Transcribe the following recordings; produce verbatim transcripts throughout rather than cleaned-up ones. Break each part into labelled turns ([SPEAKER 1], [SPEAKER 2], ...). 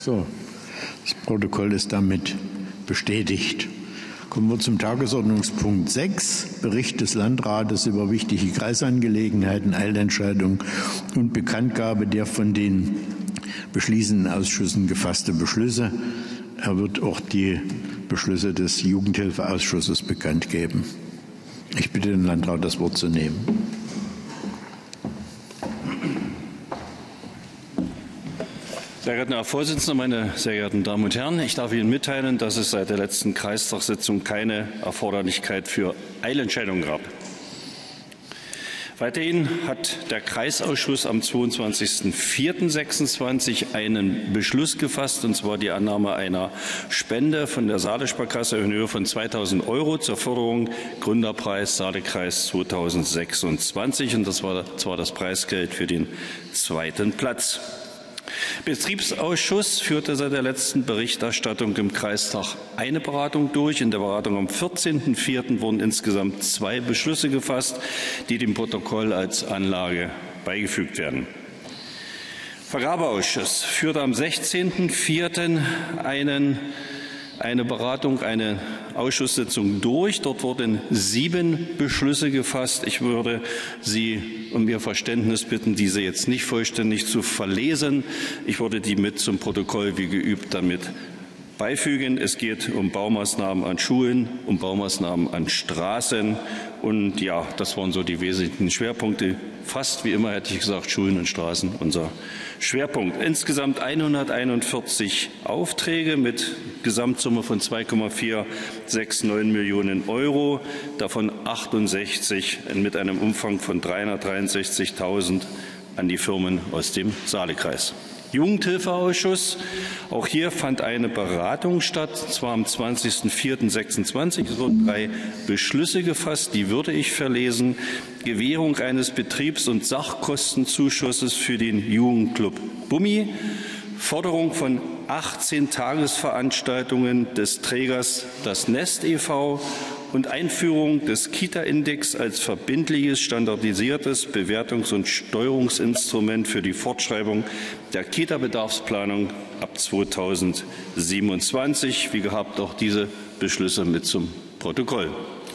[SPEAKER 1] So, das Protokoll ist damit bestätigt. Kommen wir zum Tagesordnungspunkt sechs, Bericht des Landrates über wichtige Kreisangelegenheiten, Eilentscheidung und Bekanntgabe der von den beschließenden Ausschüssen gefassten Beschlüsse. Er wird auch die Beschlüsse des Jugendhilfeausschusses bekannt geben. Ich bitte den Landrat, das Wort zu nehmen.
[SPEAKER 2] Sehr geehrter Herr Vorsitzender, meine sehr geehrten Damen und Herren! Ich darf Ihnen mitteilen, dass es seit der letzten Kreistagssitzung keine Erforderlichkeit für Eilentscheidungen gab. Weiterhin hat der Kreisausschuss am zweiundzwanzigsten vierten sechsundzwanzig einen Beschluss gefasst, und zwar die Annahme einer Spende von der Saale-Sparkasse in Höhe von zweitausend Euro zur Förderung Gründerpreis Saalekreis zweitausendsechsundzwanzig. Und das war zwar das Preisgeld für den zweiten Platz. Der Betriebsausschuss führte seit der letzten Berichterstattung im Kreistag eine Beratung durch. In der Beratung am vierzehnten vierten wurden insgesamt zwei Beschlüsse gefasst, die dem Protokoll als Anlage beigefügt werden. Der Vergabeausschuss führte am sechzehnten vierten einen eine Beratung, eine Ausschusssitzung durch. Dort wurden sieben Beschlüsse gefasst. Ich würde Sie um Ihr Verständnis bitten, diese jetzt nicht vollständig zu verlesen. Ich würde die mit zum Protokoll wie geübt damit beifügen. Es geht um Baumaßnahmen an Schulen, um Baumaßnahmen an Straßen. Und ja, das waren so die wesentlichen Schwerpunkte. Fast wie immer hätte ich gesagt, Schulen und Straßen unser Schwerpunkt. Insgesamt hunderteinundvierzig Aufträge mit Gesamtsumme von zwei Komma vierhundertneunundsechzig Millionen Euro, davon achtundsechzig mit einem Umfang von dreihundertdreiundsechzigtausend an die Firmen aus dem Saalekreis. Jugendhilfeausschuss. Auch hier fand eine Beratung statt, und zwar am zwanzigsten vierten sechsundzwanzig. Es wurden drei Beschlüsse gefasst, die würde ich verlesen. Gewährung eines Betriebs- und Sachkostenzuschusses für den Jugendclub Bummi. Forderung von achtzehn Tagesveranstaltungen des Trägers das Nest e V und Einführung des Kita-Index als verbindliches, standardisiertes Bewertungs- und Steuerungsinstrument für die Fortschreibung der Kita-Bedarfsplanung ab zweitausendsiebenundzwanzig. Wie gehabt auch diese Beschlüsse mit zum Protokoll.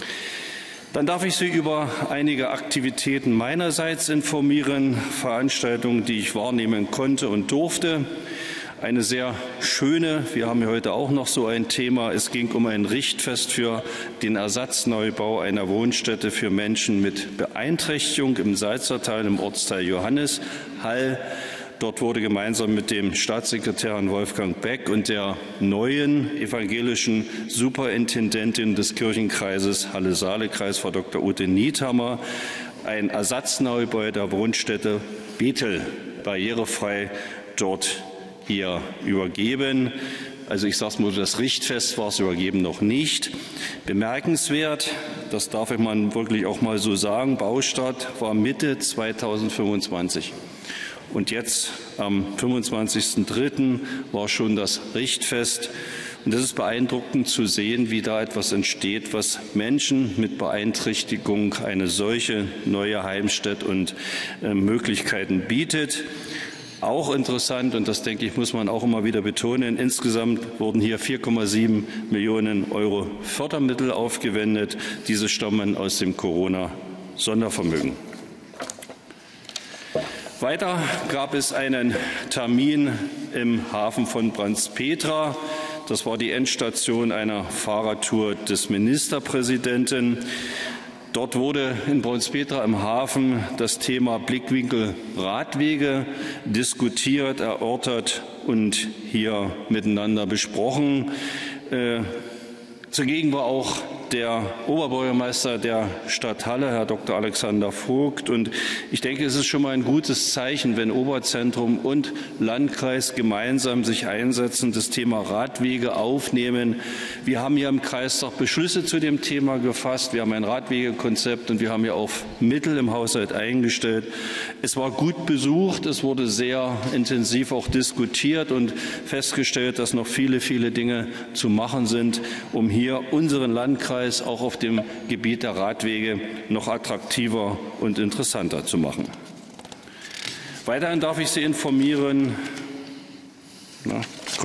[SPEAKER 2] Dann darf ich Sie über einige Aktivitäten meinerseits informieren, Veranstaltungen, die ich wahrnehmen konnte und durfte. Eine sehr schöne, wir haben ja heute auch noch so ein Thema, es ging um ein Richtfest für den Ersatzneubau einer Wohnstätte für Menschen mit Beeinträchtigung im Salzertal im Ortsteil Johannishall. Dort wurde gemeinsam mit dem Staatssekretär Herrn Wolfgang Beck und der neuen evangelischen Superintendentin des Kirchenkreises Halle-Saale-Kreis, Frau Doktor Ute Niethammer, ein Ersatzneubau der Wohnstätte Bethel barrierefrei dort hier übergeben. Also ich sage es mal, das Richtfest war es übergeben noch nicht. Bemerkenswert, das darf man wirklich auch mal so sagen, Baustart war Mitte zweitausendfünfundzwanzig. Und jetzt am fünfundzwanzigsten dritten war schon das Richtfest. Und das ist beeindruckend zu sehen, wie da etwas entsteht, was Menschen mit Beeinträchtigung eine solche neue Heimstätte und äh, Möglichkeiten bietet. Auch interessant, und das denke ich, muss man auch immer wieder betonen, insgesamt wurden hier vier Komma sieben Millionen Euro Fördermittel aufgewendet. Diese stammen aus dem Corona-Sondervermögen. Weiter gab es einen Termin im Hafen von Brans-Petra. Das war die Endstation einer Fahrradtour des Ministerpräsidenten. Dort wurde in Brans-Petra im Hafen das Thema Blickwinkel Radwege diskutiert, erörtert und hier miteinander besprochen. Äh, zugegen war auch der Oberbürgermeister der Stadt Halle, Herr Doktor Alexander Vogt. Und ich denke, es ist schon mal ein gutes Zeichen, wenn Oberzentrum und Landkreis gemeinsam sich einsetzen, das Thema Radwege aufnehmen. Wir haben hier im Kreistag Beschlüsse zu dem Thema gefasst. Wir haben ein Radwegekonzept und wir haben ja auch Mittel im Haushalt eingestellt. Es war gut besucht. Es wurde sehr intensiv auch diskutiert und festgestellt, dass noch viele, viele Dinge zu machen sind, um hier unseren Landkreis auch auf dem Gebiet der Radwege noch attraktiver und interessanter zu machen. Weiterhin darf ich Sie informieren, na,